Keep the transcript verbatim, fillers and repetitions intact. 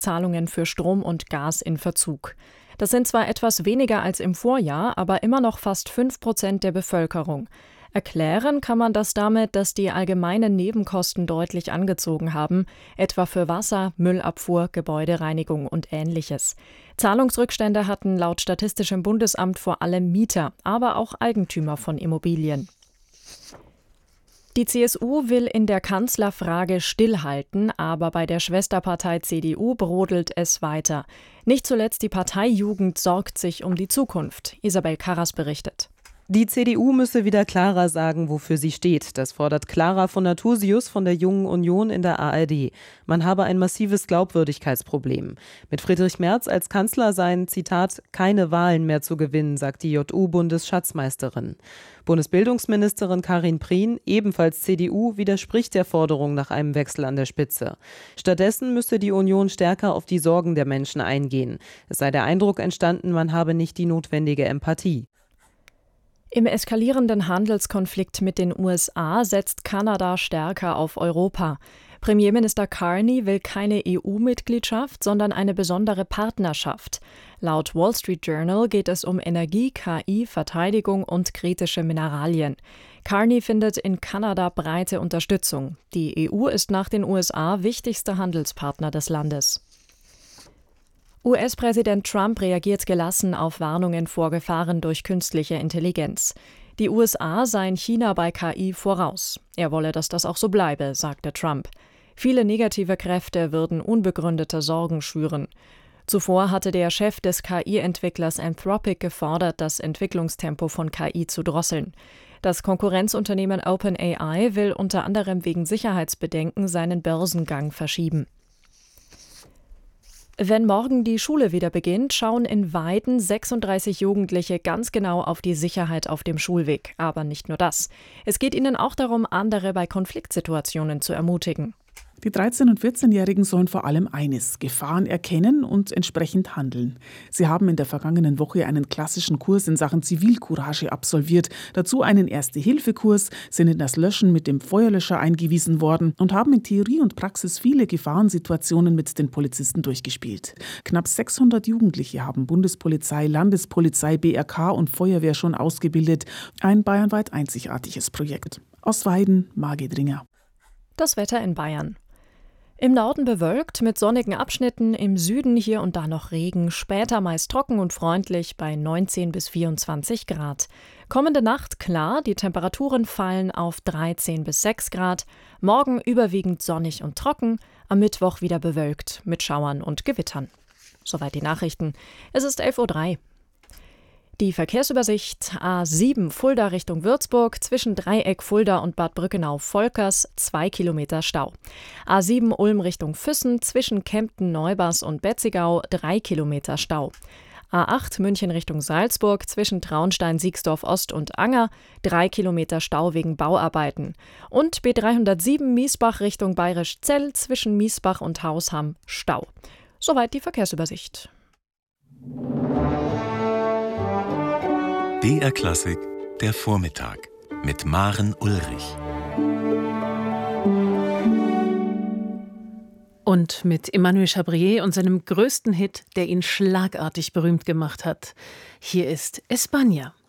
Zahlungen für Strom und Gas in Verzug. Das sind zwar etwas weniger als im Vorjahr, aber immer noch fast fünf Prozent der Bevölkerung. Erklären kann man das damit, dass die allgemeinen Nebenkosten deutlich angezogen haben, etwa für Wasser, Müllabfuhr, Gebäudereinigung und Ähnliches. Zahlungsrückstände hatten laut Statistischem Bundesamt vor allem Mieter, aber auch Eigentümer von Immobilien. Die C S U will in der Kanzlerfrage stillhalten, aber bei der Schwesterpartei C D U brodelt es weiter. Nicht zuletzt die Parteijugend sorgt sich um die Zukunft. Isabel Karras berichtet. Die C D U müsse wieder klarer sagen, wofür sie steht. Das fordert Clara von Nathusius von der Jungen Union in der A R D. Man habe ein massives Glaubwürdigkeitsproblem. Mit Friedrich Merz als Kanzler seien, Zitat, keine Wahlen mehr zu gewinnen, sagt die J U-Bundesschatzmeisterin. Bundesbildungsministerin Karin Prien, ebenfalls C D U, widerspricht der Forderung nach einem Wechsel an der Spitze. Stattdessen müsse die Union stärker auf die Sorgen der Menschen eingehen. Es sei der Eindruck entstanden, man habe nicht die notwendige Empathie. Im eskalierenden Handelskonflikt mit den U S A setzt Kanada stärker auf Europa. Premierminister Carney will keine E U-Mitgliedschaft, sondern eine besondere Partnerschaft. Laut Wall Street Journal geht es um Energie, K I, Verteidigung und kritische Mineralien. Carney findet in Kanada breite Unterstützung. Die E U ist nach den U S A wichtigster Handelspartner des Landes. U S-Präsident Trump reagiert gelassen auf Warnungen vor Gefahren durch künstliche Intelligenz. Die U S A seien China bei K I voraus. Er wolle, dass das auch so bleibe, sagte Trump. Viele negative Kräfte würden unbegründete Sorgen schüren. Zuvor hatte der Chef des K I-Entwicklers Anthropic gefordert, das Entwicklungstempo von K I zu drosseln. Das Konkurrenzunternehmen OpenAI will unter anderem wegen Sicherheitsbedenken seinen Börsengang verschieben. Wenn morgen die Schule wieder beginnt, schauen in Weiden sechsunddreißig Jugendliche ganz genau auf die Sicherheit auf dem Schulweg. Aber nicht nur das. Es geht ihnen auch darum, andere bei Konfliktsituationen zu ermutigen. Die dreizehn- und vierzehnjährigen sollen vor allem eines: Gefahren erkennen und entsprechend handeln. Sie haben in der vergangenen Woche einen klassischen Kurs in Sachen Zivilcourage absolviert, dazu einen Erste-Hilfe-Kurs, sind in das Löschen mit dem Feuerlöscher eingewiesen worden und haben in Theorie und Praxis viele Gefahrensituationen mit den Polizisten durchgespielt. Knapp sechshundert Jugendliche haben Bundespolizei, Landespolizei, B R K und Feuerwehr schon ausgebildet. Ein bayernweit einzigartiges Projekt. Aus Weiden, Margit Ringer. Das Wetter in Bayern. Im Norden bewölkt mit sonnigen Abschnitten, im Süden hier und da noch Regen, später meist trocken und freundlich bei neunzehn bis vierundzwanzig Grad. Kommende Nacht klar, die Temperaturen fallen auf dreizehn bis sechs Grad, morgen überwiegend sonnig und trocken, am Mittwoch wieder bewölkt mit Schauern und Gewittern. Soweit die Nachrichten. Es ist elf Uhr drei. Die Verkehrsübersicht: A sieben Fulda Richtung Würzburg, zwischen Dreieck Fulda und Bad Brückenau-Volkers, zwei Kilometer Stau. A sieben Ulm Richtung Füssen, zwischen Kempten-Neubas und Betzigau, drei Kilometer Stau. A acht München Richtung Salzburg, zwischen Traunstein-Siegsdorf-Ost und Anger, drei Kilometer Stau wegen Bauarbeiten. Und B dreihundertsieben Miesbach Richtung Bayerisch-Zell, zwischen Miesbach und Hausham, Stau. Soweit die Verkehrsübersicht. B R Klassik, der Vormittag mit Maren Ulrich. Und mit Emmanuel Chabrier und seinem größten Hit, der ihn schlagartig berühmt gemacht hat. Hier ist España.